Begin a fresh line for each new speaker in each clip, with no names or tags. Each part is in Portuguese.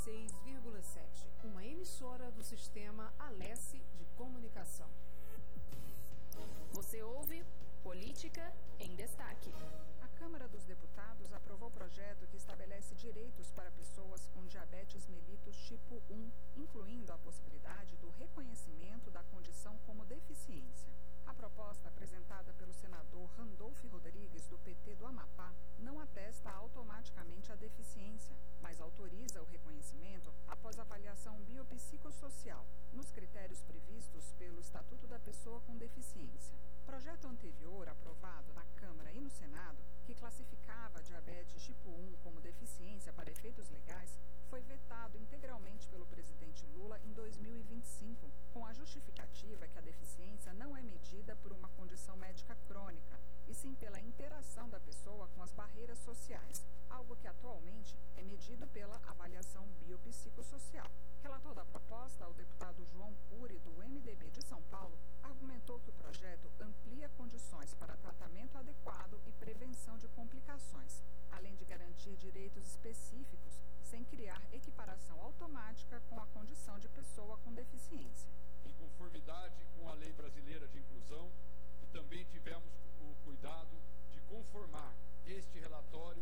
96,7, uma emissora do sistema Alesse de Comunicação.
Você ouve Política em Destaque.
A Câmara dos Deputados aprovou o projeto que estabelece direitos para pessoas com diabetes mellitus tipo 1, incluindo a possibilidade do reconhecimento da condição como deficiência. A proposta apresentada pelo senador Randolfo Rodrigues, do PT do Amapá, não atesta automaticamente a deficiência, mas autoriza o reconhecimento após avaliação biopsicossocial, nos critérios previstos pelo Estatuto da Pessoa com Deficiência. Projeto anterior, aprovado na Câmara e no Senado, que classificava a diabetes tipo 1 como deficiência para efeitos legais, foi vetado integralmente pelo presidente Lula em 2025, com a justificativa que a deficiência não é medida por uma condição médica crônica, e sim pela interação da pessoa com as barreiras sociais, algo que atualmente é medido pela avaliação biopsicossocial. Relator da proposta, o deputado João Cury, do MDB de São Paulo, argumentou que o projeto amplia condições para tratamento adequado e prevenção de complicações, além de garantir direitos específicos, sem criar equiparação automática com a condição de pessoa com deficiência.
Em conformidade com a Lei Brasileira de Inclusão, e também tivemos o cuidado de conformar este relatório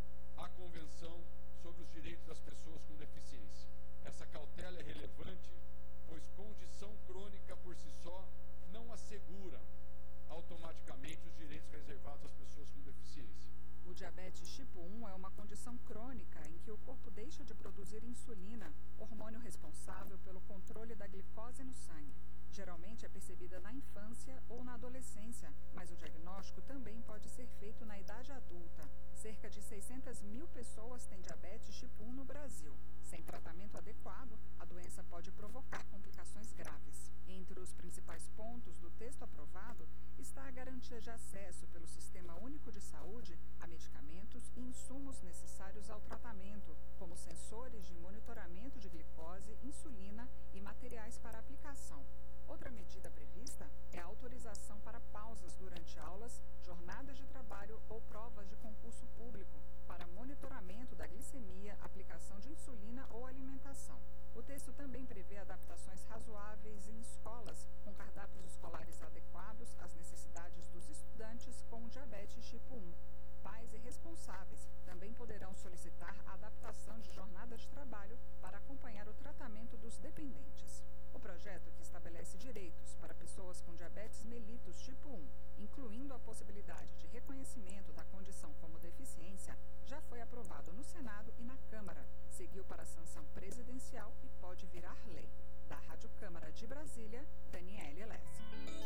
à Convenção sobre os Direitos das Pessoas com Deficiência. Essa cautela é relevante, pois condição crônica por si só não assegura automaticamente os direitos reservados às pessoas com deficiência.
O diabetes tipo 1 é uma condição crônica em que o corpo deixa de produzir insulina, hormônio responsável pelo controle da glicose no sangue. Geralmente é percebida na infância ou na adolescência, mas o diagnóstico também pode ser feito na idade adulta. Cerca de 600 mil pessoas têm diabetes tipo 1 no Brasil. Sem tratamento adequado, a doença pode provocar complicações graves. Entre os principais pontos do texto aprovado está a garantia de acesso pelo Sistema Único de Saúde a medicamentos e insumos necessários ao tratamento, como sensores de monitoramento de glicose, insulina e materiais para aplicação. Outra medida prevista é a autorização para pausas durante aulas, jornadas de trabalho ou provas de concurso público, para monitoramento da glicemia, aplicação de insulina ou alimentação. O texto também prevê adaptações razoáveis em escolas, com cardápios escolares adequados às necessidades dos estudantes com diabetes tipo 1. Pais e responsáveis também poderão solicitar a adaptação de jornada de trabalho para acompanhar o tratamento dos dependentes. O projeto, que estabelece direitos para pessoas com diabetes mellitus tipo 1, incluindo a possibilidade de reconhecimento da condição como deficiência, já foi aprovado no Senado e na Câmara, seguiu para a sanção presidencial e pode virar lei. Da Rádio Câmara de Brasília, Daniele Alesse.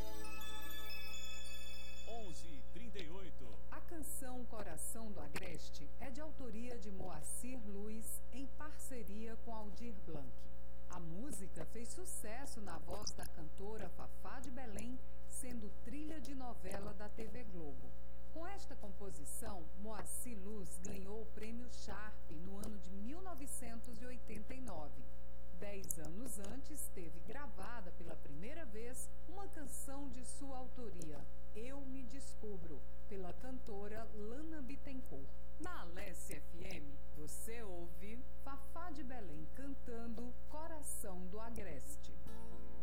11h38.
A canção Coração do Agreste é de autoria de Moacir Luiz, em parceria com Aldir Blanc. A música fez sucesso na voz da cantora Fafá de Belém, sendo trilha de novela da TV Globo. Com esta composição, Moacir Luiz ganhou o prêmio Sharp no ano de 1989. 10 anos antes, teve gravada pela primeira vez uma canção de sua autoria, Eu Me Descubro, pela cantora Lana Bittencourt. Na Alesse FM, você ouve Fafá de Belém cantando Coração do Agreste.